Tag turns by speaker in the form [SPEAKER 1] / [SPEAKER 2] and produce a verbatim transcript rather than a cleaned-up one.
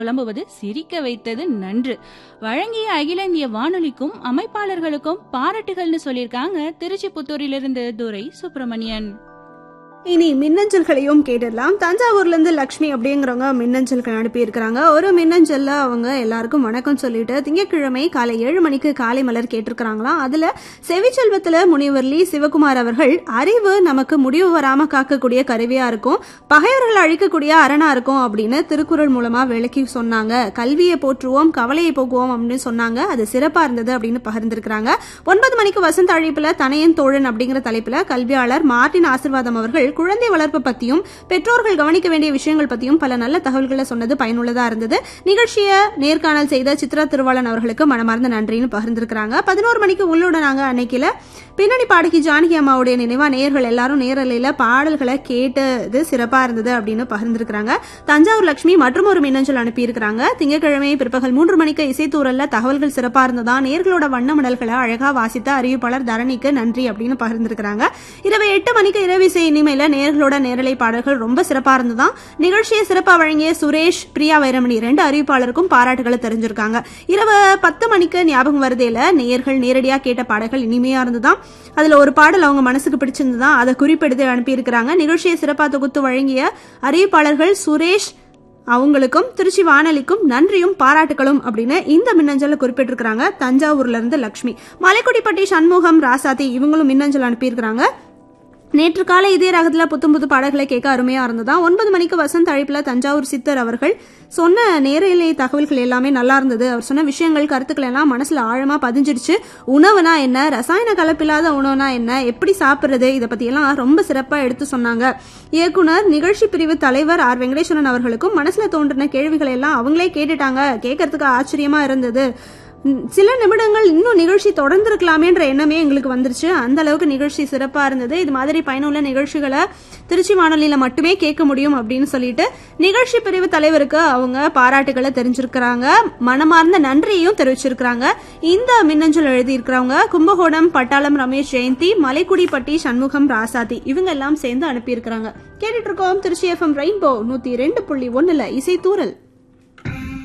[SPEAKER 1] புலம்புவது சிரிக்க வைத்தது நன்று. வழங்கிய அகில இந்திய வானொலிக்கும் அமைப்பாளர்களுக்கும் பாராட்டுகள்னு சொல்லியிருக்காங்க திருச்சி புத்தூரிலிருந்து துரை சுப்பிரமணியன்.
[SPEAKER 2] இனி மின்னஞ்சல்களையும் கேட்டுடலாம். தஞ்சாவூர்ல இருந்து லக்ஷ்மி அப்படிங்கிறவங்க மின்னஞ்சல்கள் அனுப்பி இருக்கிறாங்க. ஒரு மின்னஞ்சல்ல அவங்க எல்லாருக்கும் வணக்கம் சொல்லிட்டு திங்கட்கிழமை காலை ஏழு மணிக்கு காலை மலர் கேட்டிருக்கிறாங்களாம். அதுல செவிச்செல்வத்துல முனிவர் லீ சிவகுமார் அவர்கள் அறிவு நமக்கு முடிவு வராம காக்கக்கூடிய கருவியா இருக்கும், பகைவர்களை அழிக்கக்கூடிய அரணா இருக்கும் அப்படின்னு திருக்குறள் மூலமா விளக்கி சொன்னாங்க. கல்வியை போற்றுவோம் கவலையை போக்குவோம் அப்படின்னு சொன்னாங்க. அது சிறப்பா இருந்தது அப்படின்னு பகிர்ந்திருக்கிறாங்க. ஒன்பது மணிக்கு வசந்த அழைப்புல தனையன் தோழன் அப்படிங்கிற தலைப்புல கல்வியாளர் மார்டின் ஆசிர்வாதம் அவர்கள் குழந்தை வளர்ப்பு பத்தியும் பெற்றோர்கள் கவனிக்க வேண்டிய விஷயங்கள் பத்தியும் பல நல்ல தகவல்களை சொன்னது பயனுள்ளதா இருந்தது. நிகழ்ச்சியை நேர்காணல் செய்த சித்ரா திருவாளன் அவர்களுக்கு மனமார்ந்த நன்றின்னு பகிர்ந்திருக்கிறாங்க. பதினோரு மணிக்கு உள்ளுடனாங்க அன்னைக்கில பின்னணி பாடகி ஜானகி அம்மாவுடைய நினைவா நேயர்கள் எல்லாரும் நேரலையில பாடல்களை கேட்டது சிறப்பா இருந்தது அப்படின்னு பகிர்ந்திருக்கிறாங்க. தஞ்சாவூர் லட்சுமி மற்றும் ஒரு மின்னஞ்சல் அனுப்பி இருக்கிறாங்க. திங்கட்கிழமை பிற்பகல் மூன்று மணிக்கு இசைத்தூரல்ல தகவல்கள் சிறப்பா இருந்ததா, நேர்களோட வண்ண மடல்களை அழகா வாசித்த அறிவிப்பாளர் தரணிக்கு நன்றி அப்படின்னு பகிர்ந்திருக்கிறாங்க. இரவு எட்டு மணிக்கு இரவிசை இனிமையில நேர்களோட நேரலை பாடல்கள் ரொம்ப சிறப்பா இருந்ததான். நிகழ்ச்சியை சிறப்பா வழங்கிய சுரேஷ் பிரியா வைரமணி ரெண்டு அறிவிப்பாளருக்கும் பாராட்டுகளை தெரிஞ்சிருக்காங்க. இரவு பத்து மணிக்கு ஞாபகம் வருதேல நேயர்கள் நேரடியா கேட்ட பாடல்கள் இனிமையா இருந்ததான். அதுல ஒரு பாடல் அவங்க மனசுக்கு பிடிச்சிருந்ததான், அதை குறிப்பெடுத்து அனுப்பி இருக்கிறாங்க. நிகழ்ச்சியை சிறப்பா தொகுத்து வழங்கிய அறிவிப்பாளர்கள் சுரேஷ் அவங்களுக்கும் திருச்சி வானொலிக்கும் நன்றியும் பாராட்டுகளும் அப்படின்னு இந்த மின்னஞ்சல குறிப்பிட்டிருக்கிறாங்க. தஞ்சாவூர்ல இருந்து லட்சுமி. மலைக்குடிப்பட்டி சண்முகம் ராசாத்தி இவங்களும் மின்னஞ்சல் அனுப்பியிருக்கிறாங்க. நேற்று காலை இதே ராகத்துல புத்தம் புது பாடல்களை கேட்க அருமையா இருந்ததா. ஒன்பது மணிக்கு வசந்த் அழைப்புல தஞ்சாவூர் சித்தர் அவர்கள் சொன்ன நேரலை தகவல்கள் எல்லாமே நல்லா இருந்தது. அவர் சொன்ன விஷயங்கள் கருத்துக்கள் எல்லாம் மனசுல ஆழமா பதிஞ்சிருச்சு. உணவுனா என்ன, ரசாயன கலப்பில்லாத உணவுனா என்ன, எப்படி சாப்பிடுறது, இதை பத்தி எல்லாம் ரொம்ப சிறப்பா எடுத்து சொன்னாங்க. இயக்குனர் நிகழ்ச்சி பிரிவு தலைவர் ஆர் வெங்கடேஸ்வரன் அவர்களுக்கும் மனசுல தோன்றின கேள்விகளை எல்லாம் அவங்களே கேட்டுட்டாங்க. கேட்கறதுக்கு ஆச்சரியமா இருந்தது. சில நிமிடங்கள் இன்னும் நிகழ்ச்சி தொடர்ந்திருக்கலாமேன்ற எண்ணமே எங்களுக்கு வந்துருச்சு. அந்த அளவுக்கு நிகழ்ச்சி சிறப்பா இருந்தது. இது மாதிரி பயனுள்ள நிகழ்ச்சிகளை திருச்சி வானொலியில மட்டுமே கேட்க முடியும் அப்படின்னு சொல்லிட்டு நிகழ்ச்சி பிரிவு தலைவருக்கு அவங்க பாராட்டுகளை தெரிஞ்சிருக்கிறாங்க. மனமார்ந்த நன்றியையும் தெரிவிச்சிருக்கிறாங்க. இந்த மின்னஞ்சல் எழுதியிருக்கிறவங்க கும்பகோணம் பட்டாளம் ரமேஷ் ஜெயந்தி, மலைக்குடிப்பட்டி சண்முகம் ராசாதி இவங்க எல்லாம் சேர்ந்து அனுப்பியிருக்கிறாங்க. கேட்டுட்டு இருக்கோம் திருச்சி எஃப்எம் ரெயின்போ நூத்தி ரெண்டு புள்ளி ஒண்ணுல இசை தூரல்.